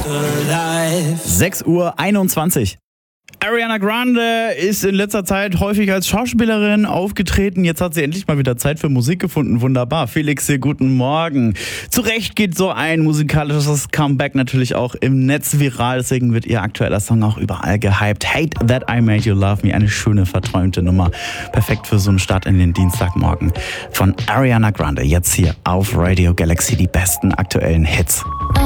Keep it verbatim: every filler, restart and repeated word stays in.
sechs Uhr einundzwanzig. Ariana Grande ist in letzter Zeit häufig als Schauspielerin aufgetreten. Jetzt hat sie endlich mal wieder Zeit für Musik gefunden. Wunderbar. Felix hier, guten Morgen. Zu Recht geht so ein musikalisches Comeback natürlich auch im Netz viral. Deswegen wird ihr aktueller Song auch überall gehypt. Hate That I Made You Love Me. Eine schöne, verträumte Nummer. Perfekt für so einen Start in den Dienstagmorgen. Von Ariana Grande. Jetzt hier auf Radio Galaxy die besten aktuellen Hits.